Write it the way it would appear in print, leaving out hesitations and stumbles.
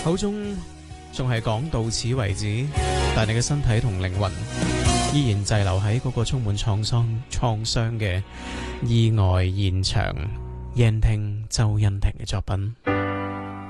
口中仲係講到此為止，但你嘅身體同靈魂依然滯留喺嗰個充滿創傷嘅意外現場。聆聽周欣婷嘅作品。